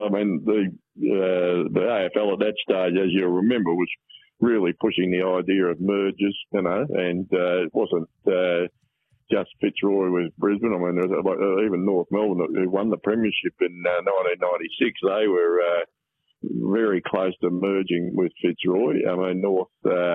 I mean, the AFL at that stage, as you'll remember, was really pushing the idea of mergers, and it wasn't just Fitzroy with Brisbane. I mean, there was even North Melbourne, who won the premiership in 1996. They were very close to merging with Fitzroy. I mean, North,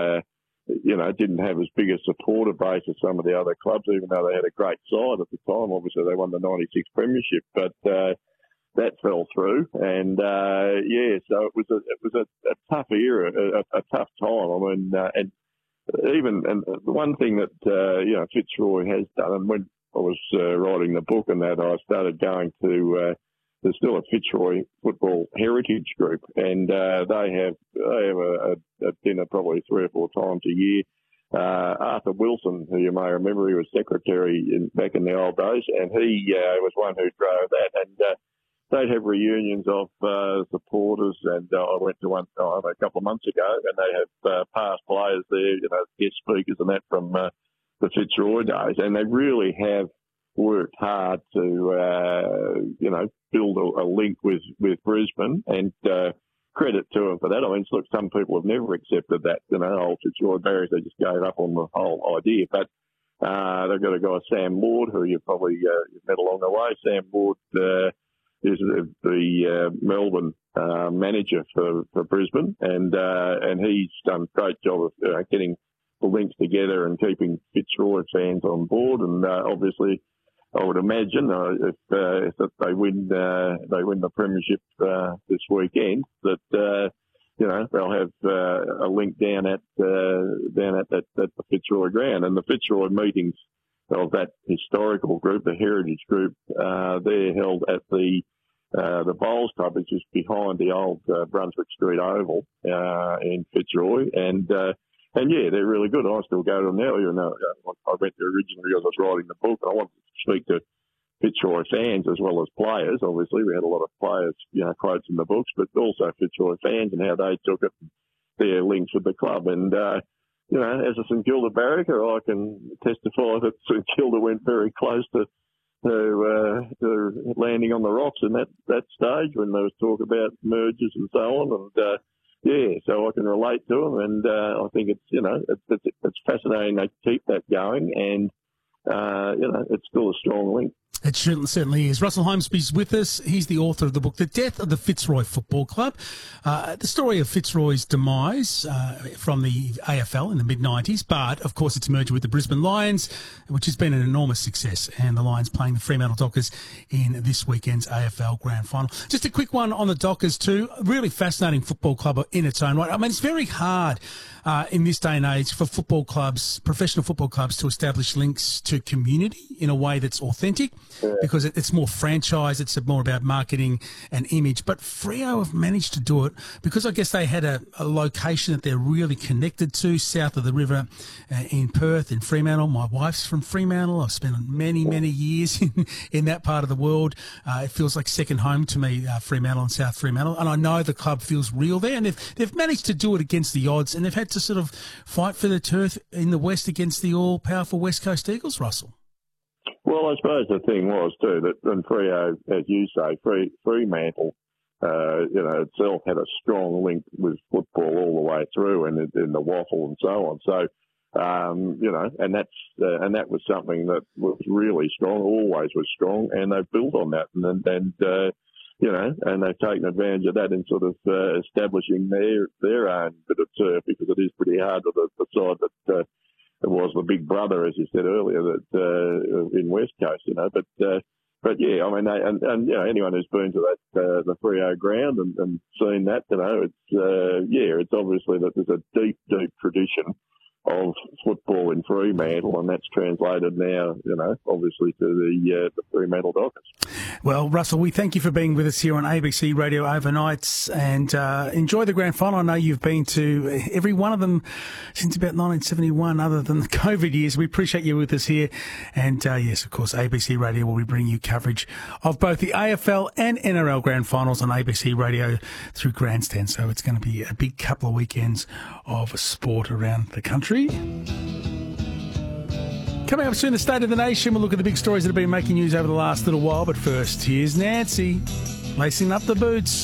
didn't have as big a supporter base as some of the other clubs, even though they had a great side at the time. Obviously, they won the 96 premiership, but that fell through. And, so it was a tough era, a tough time. I mean, and the one thing that, Fitzroy has done, and when I was writing the book and that, I started going to, there's still a Fitzroy Football Heritage Group, and they have a dinner probably 3 or 4 times a year. Arthur Wilson, who you may remember, he was secretary back in the old days, and he was one who drove that. And they'd have reunions of supporters, and I went to one a couple of months ago, and they have past players there, guest speakers and that from the Fitzroy days, and they really have worked hard to, build a link with Brisbane, and credit to them for that. I mean, look, some people have never accepted that, old Fitzroy barriers, they just gave up on the whole idea. But they've got a guy, Sam Ward, who you've probably met along the way. Sam Ward is the Melbourne manager for Brisbane, and he's done a great job of getting the links together and keeping Fitzroy fans on board. And obviously, I would imagine if they win the premiership this weekend, that they'll have a link down at the Fitzroy ground. And the Fitzroy meetings of that historical group, the Heritage Group, they're held at the Bowls Club, which is behind the old Brunswick Street Oval in Fitzroy, and yeah, they're really good. I still go to them now. I went there originally because I was writing the book. I wanted to speak to Fitzroy fans as well as players. Obviously, we had a lot of players, quotes in the books, but also Fitzroy fans and how they took it, their links with the club. And, as a St Kilda barracker, I can testify that St Kilda went very close to landing on the rocks in that stage when there was talk about mergers and so on. And, so I can relate to them, and I think it's fascinating they keep that going, and it's still a strong link. It certainly is. Russell Holmesby's with us. He's the author of the book, The Death of the Fitzroy Football Club. The story of Fitzroy's demise from the AFL in the mid-90s, but, of course, its merger with the Brisbane Lions, which has been an enormous success, and the Lions playing the Fremantle Dockers in this weekend's AFL Grand Final. Just a quick one on the Dockers too. Really fascinating football club in its own right. I mean, it's very hard in this day and age for football clubs, professional football clubs, to establish links to community in a way that's authentic. Because it's more franchise, it's more about marketing and image. But Freo have managed to do it because I guess they had a location that they're really connected to, south of the river in Perth, in Fremantle. My wife's from Fremantle. I've spent many, many years in that part of the world. It feels like second home to me, Fremantle and South Fremantle. And I know the club feels real there. And they've managed to do it against the odds, and they've had to sort of fight for the turf in the West against the all-powerful West Coast Eagles, Russell. Well, I suppose the thing was, too, that when Freo, as you say, Fremantle, itself had a strong link with football all the way through and in the waffle and so on. So, and that was something that was really strong, always was strong, and they've built on that. And they've taken advantage of that in sort of establishing their own bit of turf, because it is pretty hard with the side that it was the big brother, as you said earlier, that in West Coast, But yeah, I mean, anyone who's been to that the Freo ground and seen that, it's obviously that there's a deep, deep tradition of football in Fremantle, and that's translated now, obviously to the Fremantle Dockers. Well, Russell, we thank you for being with us here on ABC Radio Overnights, and enjoy the grand final. I know you've been to every one of them since about 1971, other than the COVID years. We appreciate you with us here. And yes, of course, ABC Radio will be bringing you coverage of both the AFL and NRL grand finals on ABC Radio through Grandstand. So it's going to be a big couple of weekends of sport around the country. Coming up soon, the State of the Nation. We'll look at the big stories that have been making news over the last little while. But first, here's Nancy lacing up the boots.